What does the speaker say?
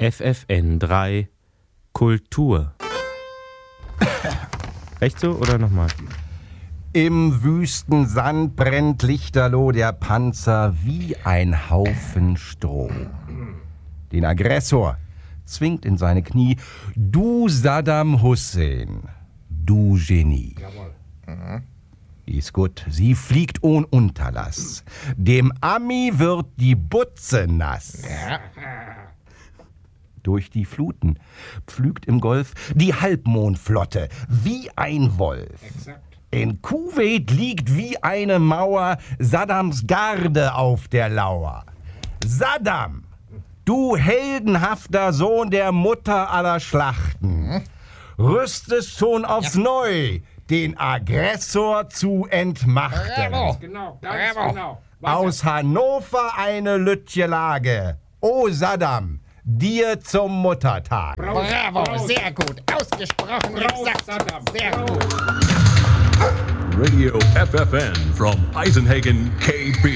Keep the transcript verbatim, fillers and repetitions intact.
F F N drei Kultur. Echt so oder nochmal? Im wüsten Sand brennt lichterloh der Panzer wie ein Haufen Stroh. Den Aggressor zwingt in seine Knie, du Saddam Hussein, du Genie. Jawohl. Die ist gut, sie fliegt ohne Unterlass. Dem Ami wird die Butze nass. Ja. Durch die Fluten pflügt im Golf die Halbmondflotte wie ein Wolf. Exakt. In Kuwait liegt wie eine Mauer Saddams Garde auf der Lauer. Saddam, du heldenhafter Sohn der Mutter aller Schlachten, rüstest schon aufs Neu, den Aggressor zu entmachten. Bravo. Genau, ganz Bravo. genau. Weiter. Aus Hannover eine Lütje Lage. O Saddam, dir zum Muttertag. Braus, Bravo, Braus. sehr gut. Ausgesprochen Braus, exakt. Saddam. Sehr Braus. gut. Radio F F N from Eisenhagen, K B.